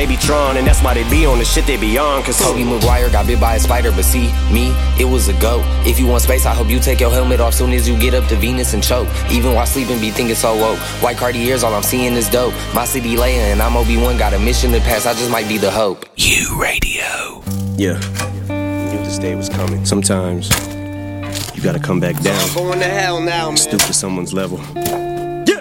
they be Tron, and that's why they be on the shit they be on. Cause Tobey Maguire got bit by a spider, but see, me, it was a goat. If you want space, I hope you take your helmet off soon as you get up to Venus and choke. Even while sleeping, be thinking so woke. White Cartiers, all I'm seeing is dope. My city Leia and I'm Obi-Wan, got a mission to pass, I just might be the hope. U Radio. Yeah, knew this day was coming. Sometimes you gotta come back down. I'm going to hell now, man. Stoop to someone's level.